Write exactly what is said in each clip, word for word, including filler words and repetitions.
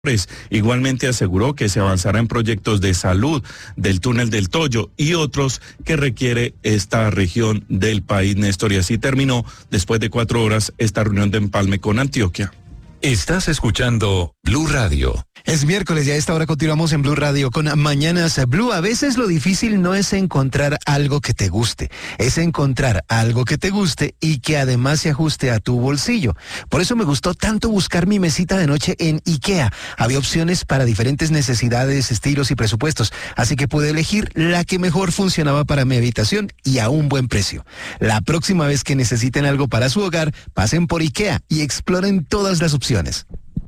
Igualmente aseguró que se avanzará en proyectos de salud del túnel del Toyo y otros que requiere esta región del país, Néstor. Y así terminó, después de cuatro horas, esta reunión de empalme con Antioquia. Estás escuchando Blue Radio. Es miércoles y a esta hora continuamos en Blue Radio con Mañanas Blue. A veces lo difícil no es encontrar algo que te guste, es encontrar algo que te guste y que además se ajuste a tu bolsillo. Por eso me gustó tanto buscar mi mesita de noche en IKEA. Había opciones para diferentes necesidades, estilos y presupuestos, así que pude elegir la que mejor funcionaba para mi habitación y a un buen precio. La próxima vez que necesiten algo para su hogar, pasen por IKEA y exploren todas las opciones.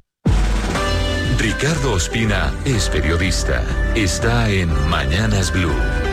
Ricardo Ospina es periodista. Está en Mañanas Blue.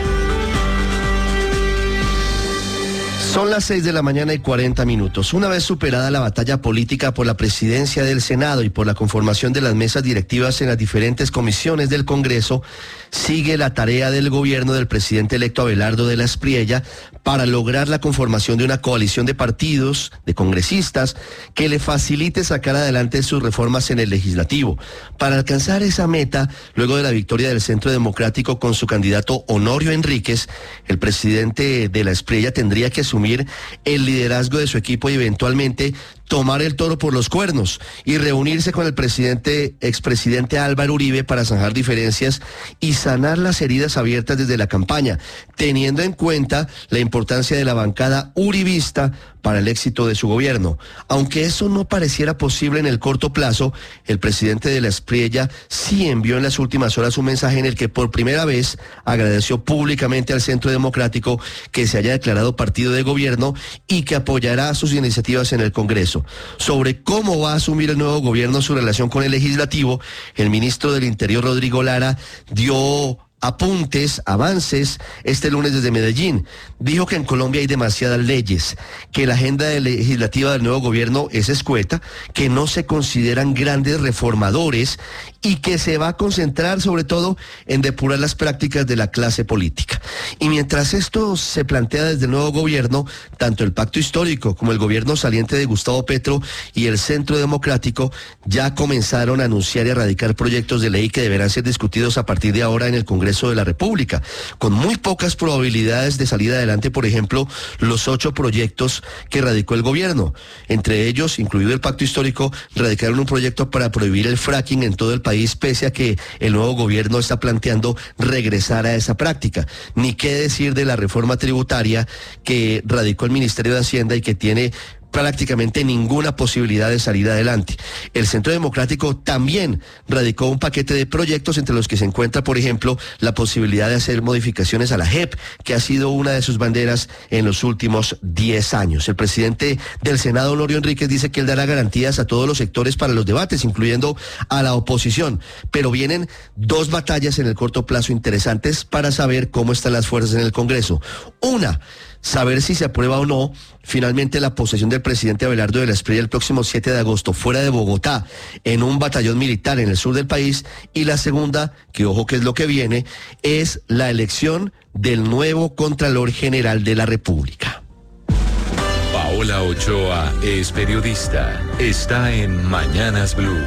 Son las seis de la mañana y cuarenta minutos. Una vez superada la batalla política por la presidencia del Senado y por la conformación de las mesas directivas en las diferentes comisiones del Congreso, sigue la tarea del gobierno del presidente electo Abelardo de la Espriella para lograr la conformación de una coalición de partidos, de congresistas, que le facilite sacar adelante sus reformas en el legislativo. Para alcanzar esa meta, luego de la victoria del Centro Democrático con su candidato Honorio Enríquez, el presidente de la Espriella tendría que asumir el liderazgo de su equipo y eventualmente tomar el toro por los cuernos y reunirse con el presidente, expresidente Álvaro Uribe para zanjar diferencias y sanar las heridas abiertas desde la campaña, teniendo en cuenta la importancia de la bancada uribista para el éxito de su gobierno. Aunque eso no pareciera posible en el corto plazo, el presidente de la Espriella sí envió en las últimas horas un mensaje en el que por primera vez agradeció públicamente al Centro Democrático que se haya declarado partido de gobierno y que apoyará sus iniciativas en el Congreso. Sobre cómo va a asumir el nuevo gobierno su relación con el legislativo, el ministro del Interior, Rodrigo Lara, dio apuntes, avances, este lunes desde Medellín. Dijo que en Colombia hay demasiadas leyes, que la agenda legislativa del nuevo gobierno es escueta, que no se consideran grandes reformadores y que se va a concentrar sobre todo en depurar las prácticas de la clase política. Y mientras esto se plantea desde el nuevo gobierno, tanto el pacto histórico como el gobierno saliente de Gustavo Petro y el Centro Democrático ya comenzaron a anunciar y a radicar proyectos de ley que deberán ser discutidos a partir de ahora en el Congreso de la República, con muy pocas probabilidades de salir adelante, por ejemplo, los ocho proyectos que radicó el gobierno. Entre ellos, incluido el pacto histórico, radicaron un proyecto para prohibir el fracking en todo el país, pese a que el nuevo gobierno está planteando regresar a esa práctica. Ni qué decir de la reforma tributaria que radicó el Ministerio de Hacienda y que tiene prácticamente ninguna posibilidad de salir adelante. El Centro Democrático también radicó un paquete de proyectos entre los que se encuentra, por ejemplo, la posibilidad de hacer modificaciones a la J E P, que ha sido una de sus banderas en los últimos diez años. El presidente del Senado, Honorio Enríquez, dice que él dará garantías a todos los sectores para los debates, incluyendo a la oposición. Pero vienen dos batallas en el corto plazo interesantes para saber cómo están las fuerzas en el Congreso. Una, saber si se aprueba o no finalmente la posesión del presidente Abelardo de la Espriella el próximo siete de agosto fuera de Bogotá, en un batallón militar en el sur del país. Y la segunda, que ojo que es lo que viene, es la elección del nuevo Contralor General de la República. Paola Ochoa es periodista. Está en Mañanas Blue.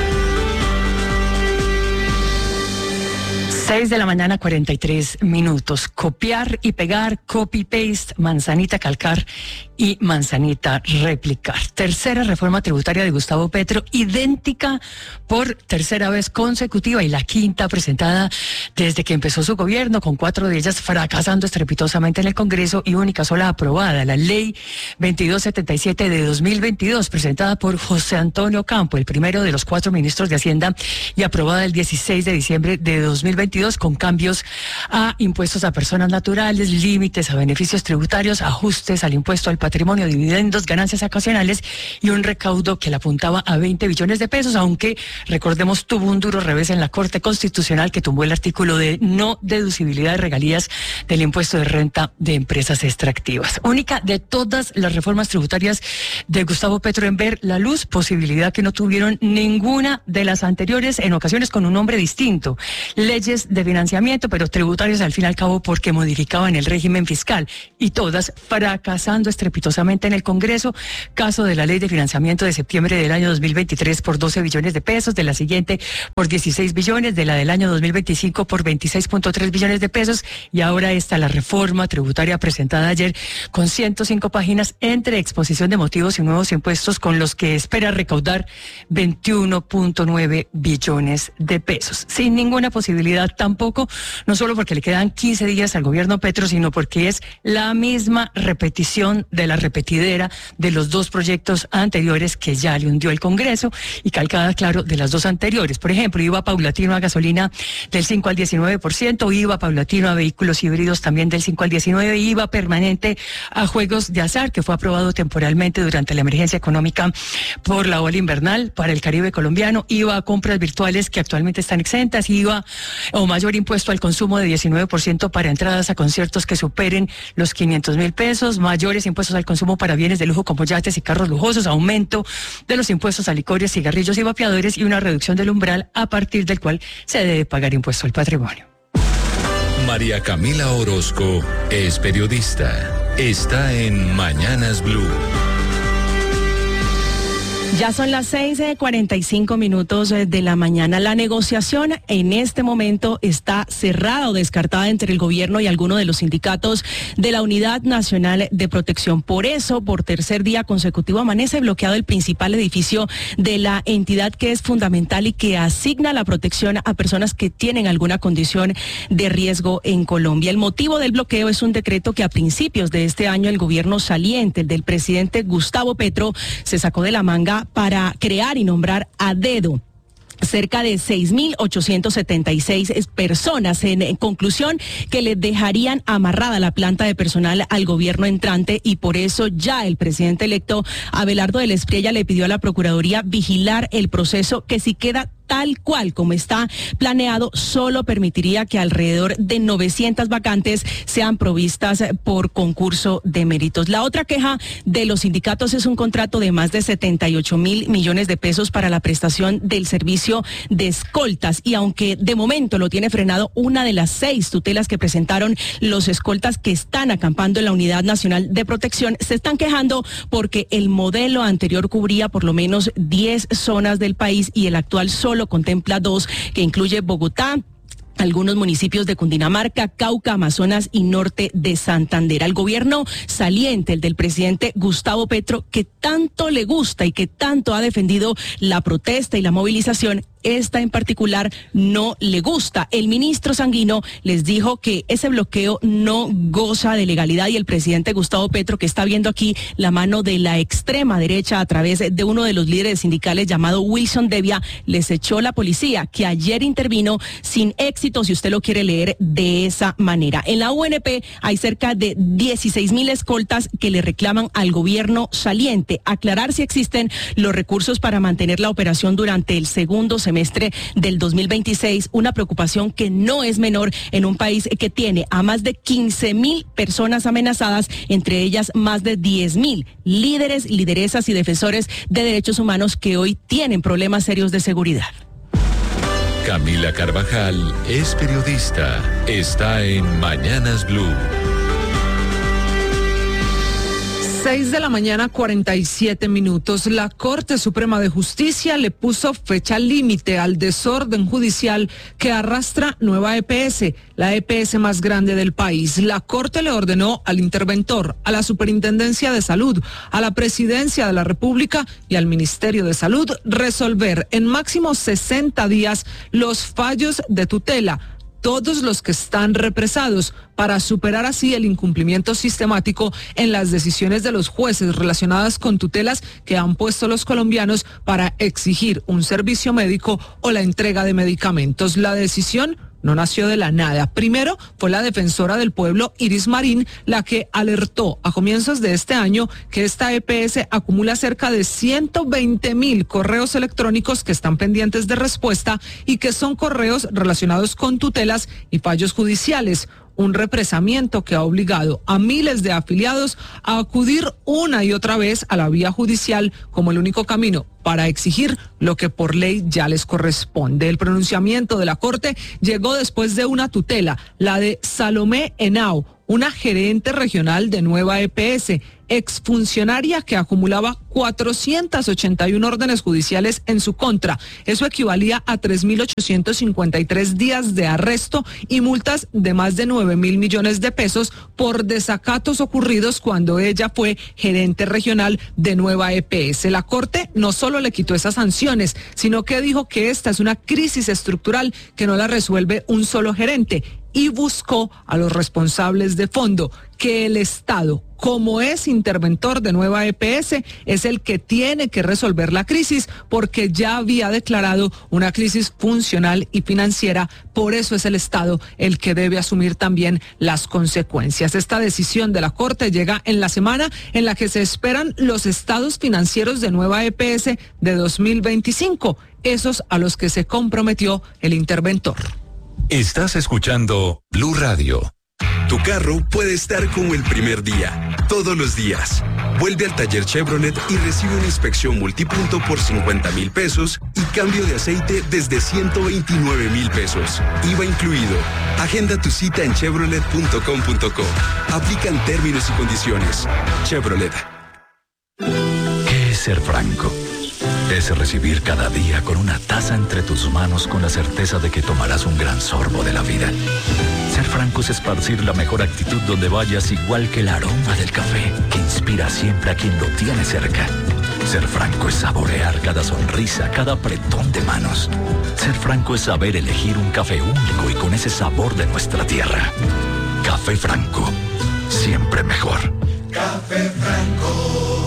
seis de la mañana, cuarenta y tres minutos. Copiar y pegar, copy-paste, manzanita calcar y manzanita replicar. Tercera reforma tributaria de Gustavo Petro, idéntica por tercera vez consecutiva y la quinta presentada desde que empezó su gobierno, con cuatro de ellas fracasando estrepitosamente en el Congreso y única sola aprobada. La ley veintidós setenta y siete de dos mil veintidós, presentada por José Antonio Campo, el primero de los cuatro ministros de Hacienda, y aprobada el dieciséis de diciembre de dos mil veintidós, con cambios a impuestos a personas naturales, límites a beneficios tributarios, ajustes al impuesto al patrimonio, dividendos, ganancias ocasionales y un recaudo que le apuntaba a veinte billones de pesos, aunque recordemos tuvo un duro revés en la Corte Constitucional, que tumbó el artículo de no deducibilidad de regalías del impuesto de renta de empresas extractivas. Única de todas las reformas tributarias de Gustavo Petro en ver la luz, posibilidad que no tuvieron ninguna de las anteriores, en ocasiones con un nombre distinto: leyes leyes de financiamiento, pero tributarias al fin y al cabo porque modificaban el régimen fiscal, y todas fracasando estrepitosamente en el Congreso. Caso de la ley de financiamiento de septiembre del año dos mil veintitrés por doce billones de pesos, de la siguiente por dieciséis billones, de la del año dos mil veinticinco por veintiséis punto tres billones de pesos, y ahora está la reforma tributaria presentada ayer con ciento cinco páginas entre exposición de motivos y nuevos impuestos, con los que espera recaudar veintiuno punto nueve billones de pesos, sin ninguna posibilidad tampoco, no solo porque le quedan quince días al gobierno Petro, sino porque es la misma repetición de la repetidera de los dos proyectos anteriores que ya le hundió el Congreso, y calcada, claro, de las dos anteriores. Por ejemplo, I V A paulatino a gasolina del cinco al diecinueve por ciento, I V A paulatino a vehículos híbridos también del cinco al diecinueve, I V A permanente a juegos de azar, que fue aprobado temporalmente durante la emergencia económica por la ola invernal para el Caribe colombiano, I V A a compras virtuales que actualmente están exentas, I V A o mayor impuesto al consumo de diecinueve por ciento para entradas a conciertos que superen los quinientos mil pesos, mayores impuestos al consumo para bienes de lujo como yates y carros lujosos, aumento de los impuestos a licores, cigarrillos y vapeadores, y una reducción del umbral a partir del cual se debe pagar impuesto al patrimonio. María Camila Orozco es periodista. Está en Mañanas Blue. Ya son las seis cuarenta y cinco minutos de la mañana. La negociación en este momento está cerrada o descartada entre el gobierno y algunos de los sindicatos de la Unidad Nacional de Protección. Por eso, por tercer día consecutivo, amanece bloqueado el principal edificio de la entidad, que es fundamental y que asigna la protección a personas que tienen alguna condición de riesgo en Colombia. El motivo del bloqueo es un decreto que a principios de este año el gobierno saliente, el del presidente Gustavo Petro, se sacó de la manga para crear y nombrar a dedo cerca de seis mil ochocientos setenta y seis personas, en, en conclusión, que le dejarían amarrada la planta de personal al gobierno entrante, y por eso ya el presidente electo Abelardo del Espriella le pidió a la Procuraduría vigilar el proceso, que si queda tal cual como está planeado, solo permitiría que alrededor de novecientas vacantes sean provistas por concurso de méritos. La otra queja de los sindicatos es un contrato de más de setenta y ocho mil millones de pesos para la prestación del servicio de escoltas, y aunque de momento lo tiene frenado una de las seis tutelas que presentaron los escoltas que están acampando en la Unidad Nacional de Protección, se están quejando porque el modelo anterior cubría por lo menos diez zonas del país y el actual solo lo contempla dos, que incluye Bogotá, algunos municipios de Cundinamarca, Cauca, Amazonas y norte de Santander. Al gobierno saliente, el del presidente Gustavo Petro, que tanto le gusta y que tanto ha defendido la protesta y la movilización, esta en particular no le gusta. El ministro Sanguino les dijo que ese bloqueo no goza de legalidad, y el presidente Gustavo Petro, que está viendo aquí la mano de la extrema derecha a través de uno de los líderes sindicales llamado Wilson Devia, les echó la policía, que ayer intervino sin éxito, si usted lo quiere leer de esa manera. En la U N P hay cerca de dieciséis mil escoltas que le reclaman al gobierno saliente aclarar si existen los recursos para mantener la operación durante el segundo semestre semestre del dos mil veintiséis, una preocupación que no es menor en un país que tiene a más de quince mil personas amenazadas, entre ellas más de diez mil líderes, lideresas y defensores de derechos humanos que hoy tienen problemas serios de seguridad. Camila Carvajal es periodista. Está en Mañanas Blue. seis de la mañana, cuarenta y siete minutos. La Corte Suprema de Justicia le puso fecha límite al desorden judicial que arrastra Nueva E P S, la E P S más grande del país. La Corte le ordenó al interventor, a la Superintendencia de Salud, a la Presidencia de la República y al Ministerio de Salud resolver en máximo sesenta días los fallos de tutela, todos los que están represados, para superar así el incumplimiento sistemático en las decisiones de los jueces relacionadas con tutelas que han puesto los colombianos para exigir un servicio médico o la entrega de medicamentos. La decisión no nació de la nada. Primero fue la defensora del pueblo, Iris Marín, la que alertó a comienzos de este año que esta E P S acumula cerca de ciento veinte mil correos electrónicos que están pendientes de respuesta y que son correos relacionados con tutelas y fallos judiciales. un represamiento que ha obligado a miles de afiliados a acudir una y otra vez a la vía judicial como el único camino para exigir lo que por ley ya les corresponde. El pronunciamiento de la Corte llegó después de una tutela, la de Salomé Henao, una gerente regional de Nueva E P S, exfuncionaria que acumulaba cuatrocientas ochenta y una órdenes judiciales en su contra. Eso equivalía a tres mil ochocientos cincuenta y tres días de arresto y multas de más de nueve mil millones de pesos por desacatos ocurridos cuando ella fue gerente regional de Nueva E P S. La Corte no solo le quitó esas sanciones, sino que dijo que esta es una crisis estructural que no la resuelve un solo gerente, y buscó a los responsables de fondo, que el Estado, como es interventor de Nueva E P S, es el que tiene que resolver la crisis, porque ya había declarado una crisis funcional y financiera. Por eso es el Estado el que debe asumir también las consecuencias. Esta decisión de la Corte llega en la semana en la que se esperan los estados financieros de Nueva E P S de dos mil veinticinco, esos a los que se comprometió el interventor. Estás escuchando Blue Radio. Tu carro puede estar como el primer día, todos los días. Vuelve al taller Chevrolet y recibe una inspección multipunto por cincuenta mil pesos y cambio de aceite desde ciento veintinueve mil pesos. I V A incluido. Agenda tu cita en chevrolet punto com punto co. Aplican términos y condiciones. Chevrolet. ¿Qué es ser franco? Es recibir cada día con una taza entre tus manos con la certeza de que tomarás un gran sorbo de la vida. Ser franco es esparcir la mejor actitud donde vayas, igual que el aroma del café que inspira siempre a quien lo tiene cerca. Ser franco es saborear cada sonrisa, cada apretón de manos. Ser franco es saber elegir un café único y con ese sabor de nuestra tierra. Café Franco, siempre mejor. Café Franco.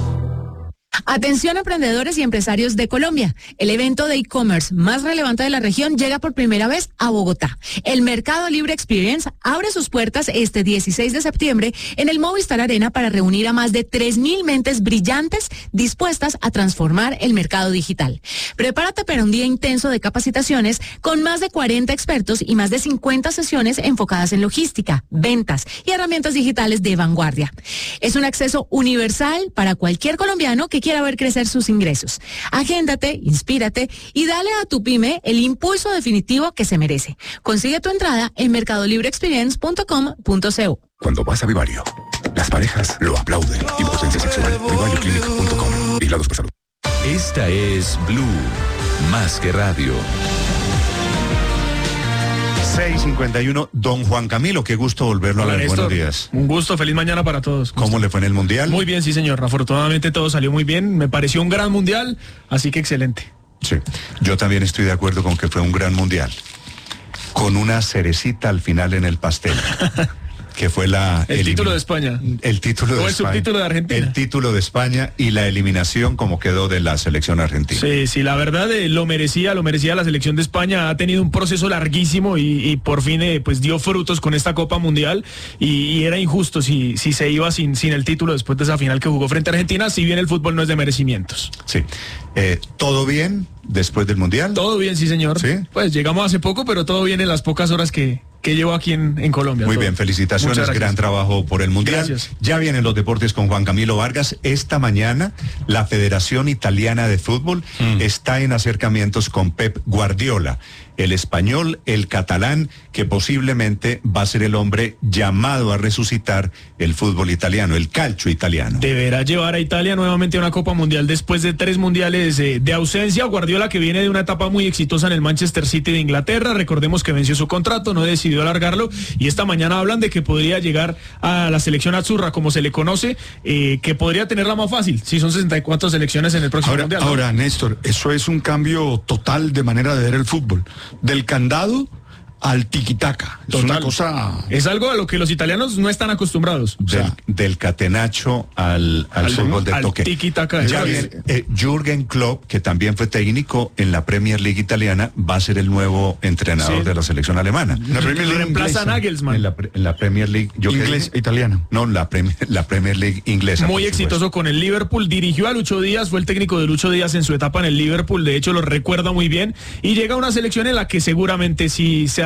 Atención emprendedores y empresarios de Colombia. El evento de e-commerce más relevante de la región llega por primera vez a Bogotá. El Mercado Libre Experience abre sus puertas este dieciséis de septiembre en el Movistar Arena para reunir a más de tres mil mentes brillantes dispuestas a transformar el mercado digital. Prepárate para un día intenso de capacitaciones con más de cuarenta expertos y más de cincuenta sesiones enfocadas en logística, ventas y herramientas digitales de vanguardia. Es un acceso universal para cualquier colombiano que quiera ver crecer sus ingresos. Agéndate, inspírate y dale a tu pyme el impulso definitivo que se merece. Consigue tu entrada en mercado libre experience punto com punto co. Cuando vas a Vivario, las parejas lo aplauden. Impotencia sexual. Vivario Clinic punto com. Vigilados por salud. Esta es Blue, más que radio. seis cincuenta y uno, don Juan Camilo, qué gusto volverlo a ver. Buenos días. Un gusto, feliz mañana para todos. ¿Cómo gusto. le fue en el Mundial? Muy bien, sí señor, afortunadamente todo salió muy bien, me pareció un gran Mundial, así que excelente. Sí, yo también estoy de acuerdo con que fue un gran Mundial, con una cerecita al final en el pastel. Que fue la... El título de España. El título de o el España. subtítulo de Argentina. El título de España y la eliminación como quedó de la selección argentina. Sí, sí, la verdad eh, lo merecía, lo merecía la selección de España. Ha tenido un proceso larguísimo y, y por fin eh, pues dio frutos con esta Copa Mundial y, y era injusto si, si se iba sin, sin el título después de esa final que jugó frente a Argentina, si bien el fútbol no es de merecimientos. Sí. Eh, ¿Todo bien después del Mundial? Todo bien, sí señor. ¿Sí? Pues llegamos hace poco, pero todo bien en las pocas horas que... que llevo aquí en, en Colombia. Muy todo. bien, felicitaciones, gran trabajo por el Mundial. Gracias. Ya vienen los deportes con Juan Camilo Vargas. Esta mañana la Federación Italiana de Fútbol mm. está en acercamientos con Pep Guardiola, el español, el catalán, que posiblemente va a ser el hombre llamado a resucitar el fútbol italiano, el calcio italiano. Deberá llevar a Italia nuevamente a una Copa Mundial después de tres mundiales eh, de ausencia. Guardiola, que viene de una etapa muy exitosa en el Manchester City de Inglaterra, recordemos que venció su contrato, no decidió alargarlo, y esta mañana hablan de que podría llegar a la selección azzurra, como se le conoce, eh, que podría tenerla más fácil, si son sesenta y cuatro selecciones en el próximo ahora, mundial. ¿no? Ahora, Néstor, eso es un cambio total de manera de ver el fútbol. Del candado al tiquitaca. Es una cosa... Es algo a lo que los italianos no están acostumbrados. O sea, del, del catenacho al, al, al fútbol de al toque. Tiki-taka. Ya bien, eh, Jürgen Klopp, que también fue técnico en la Premier League italiana, va a ser el nuevo entrenador sí. de la selección alemana. La Premier League reemplaza a Nagelsmann. En la, en la Premier League... Yo Inglés, que, italiano. No, la Premier, la Premier League inglesa. Muy exitoso con el Liverpool. Dirigió a Lucho Díaz, fue el técnico de Lucho Díaz en su etapa en el Liverpool. De hecho, lo recuerda muy bien. Y llega a una selección en la que seguramente sí se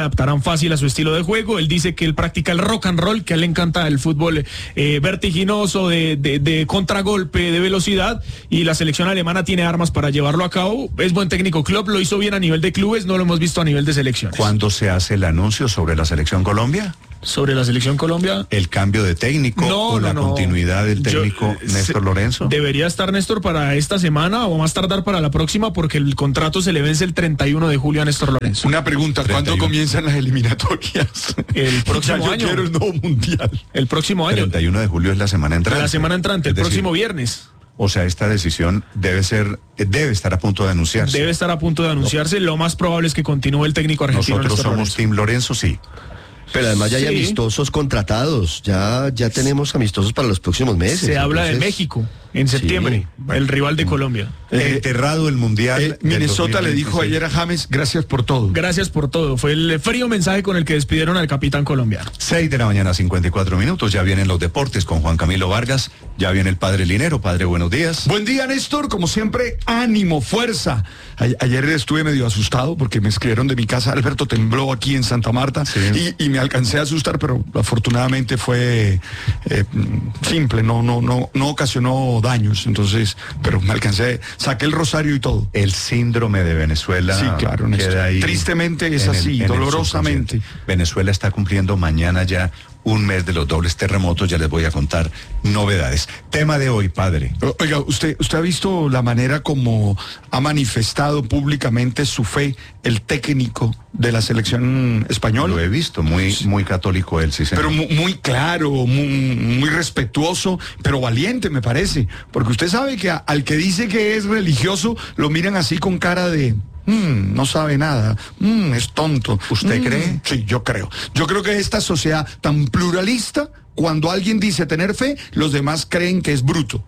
adaptarán fácil a su estilo de juego. Él dice que él practica el rock and roll, que a él le encanta el fútbol eh, vertiginoso, de, de, de contragolpe, de velocidad, y la selección alemana tiene armas para llevarlo a cabo. Es buen técnico. Klopp lo hizo bien a nivel de clubes, no lo hemos visto a nivel de selecciones. ¿Cuándo se hace el anuncio sobre la selección Colombia? Sobre la selección Colombia. ¿El cambio de técnico no, o no, la no. continuidad del técnico Yo, Néstor se, Lorenzo? Debería estar Néstor para esta semana o más tardar para la próxima, porque el contrato se le vence el treinta y uno de julio a Néstor Lorenzo. Una pregunta, ¿cuándo comienzan las eliminatorias? El próximo yo año. Quiero el nuevo mundial. El próximo año. treinta y uno de julio es la semana entrante. La semana entrante, el es decir, próximo viernes. O sea, esta decisión debe ser, debe estar a punto de anunciarse. Debe estar a punto de anunciarse. Lo más probable es que continúe el técnico argentino. Nosotros Néstor somos Lorenzo. Team Lorenzo, sí. Pero además ya hay Sí. amistosos contratados, ya, ya tenemos amistosos para los próximos meses. Se habla de entonces- México en septiembre, Sí. el rival de Colombia. Eh, Enterrado el Mundial. Eh, del Minnesota le dos mil dijo veintiséis. ayer a James, gracias por todo. Gracias por todo. Fue el frío mensaje con el que despidieron al capitán colombiano. seis de la mañana, cincuenta y cuatro minutos. Ya vienen los deportes con Juan Camilo Vargas. Ya viene el padre Linero. Padre, buenos días. Buen día, Néstor. Como siempre, ánimo, fuerza. A- ayer estuve medio asustado porque me escribieron de mi casa. Alberto tembló aquí en Santa Marta Sí. y, y me alcancé a asustar, pero afortunadamente fue eh, simple, no, no, no, no ocasionó daños. Entonces, pero me alcancé, saqué el rosario y todo. El síndrome de Venezuela. Sí, claro, Néstor. queda ahí Tristemente es en el- así, en el dolorosamente. subconsciente. Venezuela está cumpliendo mañana ya un mes de los dobles terremotos. Ya les voy a contar novedades. Tema de hoy, padre. O- Oiga, ¿usted, usted ha visto la manera como ha manifestado públicamente su fe el técnico de la selección española? Lo he visto, muy, muy católico él, sí, señor. Pero mu- muy claro, muy, muy respetuoso, pero valiente, me parece. Porque usted sabe que a- al que dice que es religioso, lo miran así con cara de... "Mm, no sabe nada, mm, es tonto". ¿Usted Mm, cree? Sí, yo creo. Yo creo que esta sociedad tan pluralista, cuando alguien dice tener fe, los demás creen que es bruto.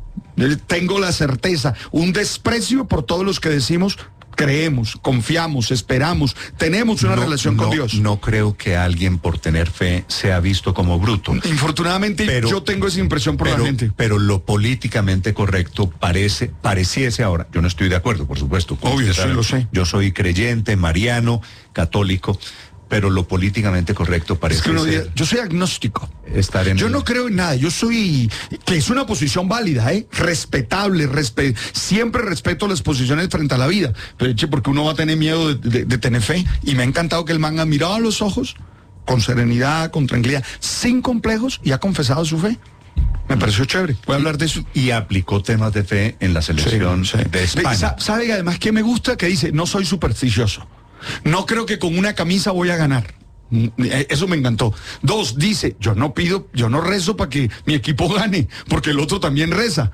Yo tengo la certeza, un desprecio por todos los que decimos creemos, confiamos, esperamos, tenemos una No, relación con no, Dios. No creo que alguien por tener fe sea visto como bruto. Infortunadamente Pero- yo tengo esa impresión por pero, la gente. pero lo políticamente correcto parece, pareciese ahora, yo no estoy de acuerdo, por supuesto. como Obvio, usted sí, sabe. lo sé. Yo soy creyente, mariano, católico, pero lo políticamente correcto parece Es que uno ser dice, yo soy agnóstico. estar en Yo el- no creo en nada, yo soy, que es una posición válida, ¿eh? Respetable, respe- siempre respeto las posiciones frente a la vida, pero che, porque uno va a tener miedo de, de- de tener fe, y me ha encantado que el man ha mirado a los ojos, con serenidad, con tranquilidad, sin complejos, y ha confesado su fe. Me pareció chévere, voy a hablar de eso. y aplicó temas de fe en la selección Sí, sí. de España. Sa- ¿Sabe además que me gusta? Que dice, no soy supersticioso. No creo que con una camisa voy a ganar. Mm, eh, Eso me encantó. Dos, dice, yo no pido, yo no rezo para que mi equipo gane, porque el otro también reza.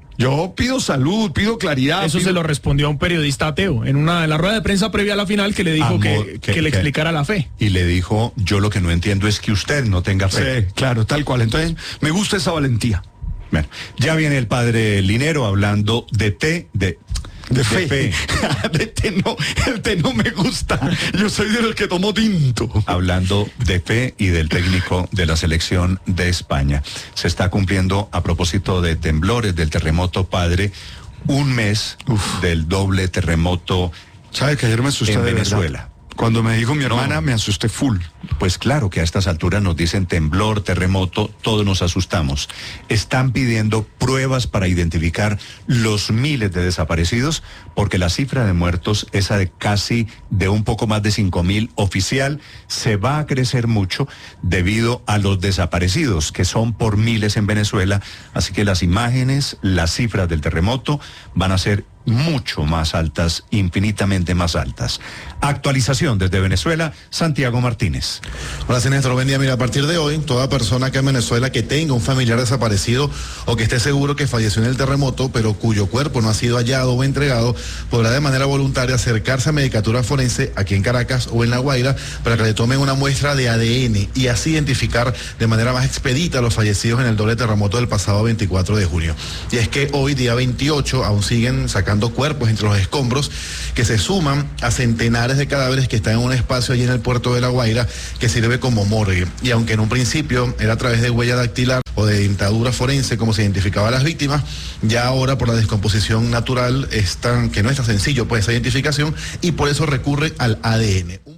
Yo pido salud, pido claridad. Eso pido- se lo respondió a un periodista ateo en una de la rueda de prensa previa a la final, que le dijo Amor, que, que- que le que- explicara la fe. Y le dijo, yo lo que no entiendo es que usted no tenga fe. Sí, claro, tal cual. Entonces, me gusta esa valentía. Bueno, ya viene el padre Linero hablando de té, de, De fe. De té no, el té no me gusta. Yo soy de los que tomó tinto. hablando de fe y del técnico de la selección de España. Se está cumpliendo, a propósito de temblores, del terremoto, padre, un mes Uf. del doble terremoto ¿Sabe que ayer me asusté en de verdad? Venezuela. Cuando me dijo mi No. hermana, me asusté full. Pues claro que a estas alturas nos dicen temblor, terremoto, todos nos asustamos. Están pidiendo pruebas para identificar los miles de desaparecidos, porque la cifra de muertos, esa de casi de un poco más de cinco mil oficial, se va a crecer mucho debido a los desaparecidos, que son por miles en Venezuela. Así que las imágenes, las cifras del terremoto van a ser mucho más altas, infinitamente más altas. Actualización desde Venezuela, Santiago Martínez. Hola, Néstor, buen día. Mira, a partir de hoy, toda persona acá en Venezuela que tenga un familiar desaparecido o que esté seguro que falleció en el terremoto, pero cuyo cuerpo no ha sido hallado o entregado, podrá de manera voluntaria acercarse a Medicatura Forense aquí en Caracas o en La Guaira para que le tomen una muestra de A D N y así identificar de manera más expedita a los fallecidos en el doble terremoto del pasado veinticuatro de junio. Y es que hoy, día veintiocho, aún siguen sacando cuerpos entre los escombros que se suman a centenares de cadáveres que están en un espacio allí en el puerto de La Guaira que sirve como morgue. Y aunque en un principio era a través de huella dactilar o de dentadura forense como se identificaba a las víctimas, ya ahora por la descomposición natural es tan, que no es tan sencillo pues esa identificación, y por eso recurre al A D N.